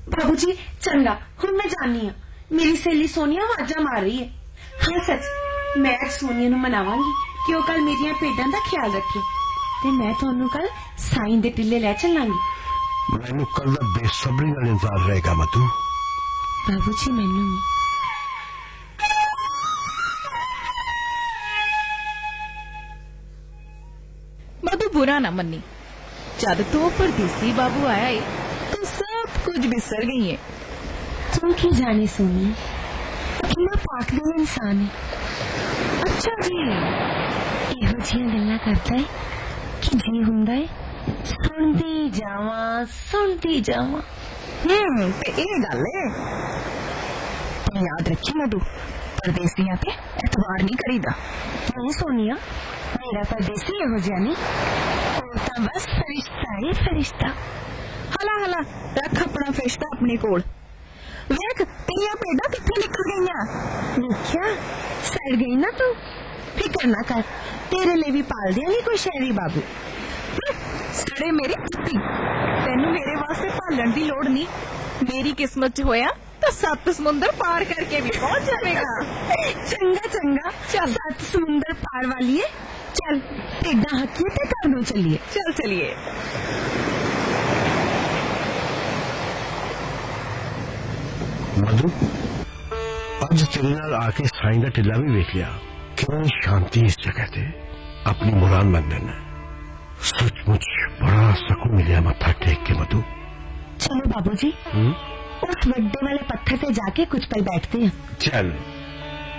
बाबूजी चंगा हुण मैं जानी हां, मेरी सहेली सोनिया आवाजा मार रही है। हाँ सच, मैं आज सोनिया नूं मनावांगी कि वो कल मेरियां भेडां दा ख्याल रखे ते मैं तुहानूं कल साईं दे टिल्ले लै चलांगी। मैनूं कल दा बेसब्री नाल इंतजार रहेगा मधु। बाबूजी मैनूं मधु बुरा ना मन्नी, जद तो परदेसी बाबू आया है तो सब कुछ बिसर गई है। तुम की जाने सोनिया, कितना पाक दिल इंसान है। अच्छा जी, इहो जिहियां गल्लां करदा है कि जी हुंदा है सुनदी जावां। ते ये गल है, तो याद रखी मधु, परदेसियां ते एतबार नहीं करीदा। नहीं सोनिया, मेरा परदेसी इहो जिहा नहीं, वो तां बस फरिश्ता है फरिश्ता। हला हला रख अपना फरिश्ता अपने कोल। वेख तेरिया भेडां कित्थे निकल गईयां? देखिया सड़ गई ना तू, फिक्र ना कर, तेरे लिए भी पाल दिया नहीं कोई शहरी बाबू। सड़े मेरी कुत्ती, तेनू मेरे वास्ते पालन की लोड़ नहीं। मेरी किस्मत च होया तो 7 समुंदर पार करके भी पहुंच जाएगा। चंगा चंगा, चल 7 समुंदर पार वाली है, चल भेडां हकिए ते घर नूं चलिए। चल चलिए। मधु अज तेरे नाल आके साईं दा टिल्ला भी वेख लिया, कितनी शांति इस जगह ते। अपनी मुराद मंदन है, सचमुच बड़ा सुकून मिलिया मत्था टेक के मधु। चलो बाबूजी, उस बड़े वाले पत्थर पे जाके कुछ पल बैठते हैं। चल।